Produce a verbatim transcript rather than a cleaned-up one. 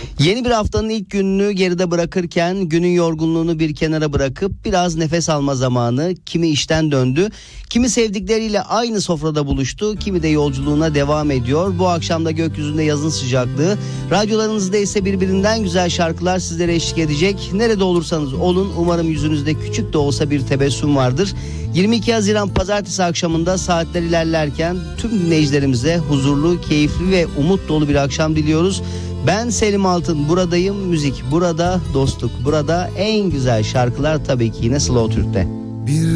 Yeni bir haftanın ilk gününü geride bırakırken günün yorgunluğunu bir kenara bırakıp biraz nefes alma zamanı. Kimi işten döndü, kimi sevdikleriyle aynı sofrada buluştu, kimi de yolculuğuna devam ediyor. Bu akşam da gökyüzünde yazın sıcaklığı, radyolarınızda ise birbirinden güzel şarkılar sizlere eşlik edecek. Nerede olursanız olun, umarım yüzünüzde küçük de olsa bir tebessüm vardır. yirmi iki Haziran Pazartesi akşamında saatler ilerlerken tüm dinleyicilerimize huzurlu, keyifli ve umut dolu bir akşam diliyoruz. Ben Selim Altın, buradayım. Müzik burada, dostluk burada, en güzel şarkılar tabii ki yine Slow Türk'te. Bir